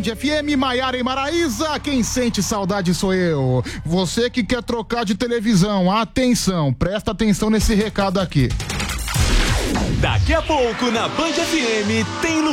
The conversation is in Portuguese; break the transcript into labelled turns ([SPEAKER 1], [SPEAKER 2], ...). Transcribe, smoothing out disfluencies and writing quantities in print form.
[SPEAKER 1] FM, Maiara e Maraísa, quem sente saudade sou eu. Você que quer trocar de televisão, atenção, presta atenção nesse recado aqui.
[SPEAKER 2] Daqui a pouco na Band FM tem